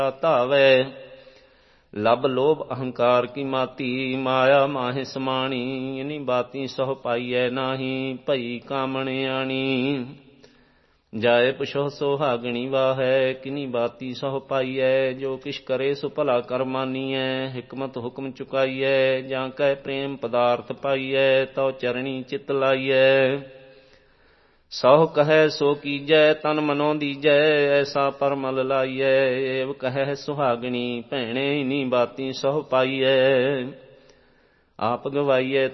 ਧਾਵੈ। ਲਬ ਲੋਭ ਅਹੰਕਾਰ ਕੀ ਮਾਤੀ, ਮਾਇਆ ਮਾਹਿ ਸਮਾਣੀ। ਇਨੀ ਬਾਤੀ ਸਹੁ ਪਾਈਐ ਨਾਹੀ, ਭਈ ਕਾਮਣਿਆਣੀ। ਜਾਏ ਪੁਛੋ ਸੁਹਾਗਣੀ ਵਾਹੈ, ਕਿਨੀ ਬਾਤੀ ਸਹੁ ਪਾਈਐ। ਜੋ ਕਿਛ ਕਰੇ ਸੋ ਭਲਾ ਕਰ ਮਾਨੀਐ, ਹਿਕਮਤ ਹੁਕਮ ਚੁਕਾਈਐ। ਜਾਂ ਕੈ ਪ੍ਰੇਮ ਪਦਾਰਥ ਪਾਈਐ, ਤਉ ਚਰਣੀ ਚਿਤ ਲਾਈਐ। ਸਹੁ ਕਹੈ ਸੋ ਕੀਜੈ, ਤਨ ਮਨੋ ਦੀਜੈ। ਐਸਾ ਪਰਮਲ ਲਾਈਐ, ਏਵ ਕਹੈ ਸੁਹਾਗਣੀ ਭੈਣੇ। ਇਨੀ ਬਾਤੀ ਸਹੁ ਪਾਈਐ, ਆਪ ਗਵਾਈਐ